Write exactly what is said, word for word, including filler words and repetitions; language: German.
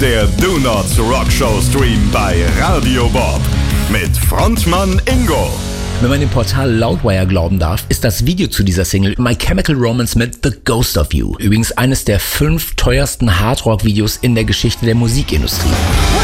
der Do Not Rock Show Stream bei Radio Bob mit Frontmann Ingo. Wenn man dem Portal Loudwire glauben darf, ist das Video zu dieser Single My Chemical Romance mit The Ghost of You. Übrigens eines der fünf teuersten Hardrock-Videos in der Geschichte der Musikindustrie.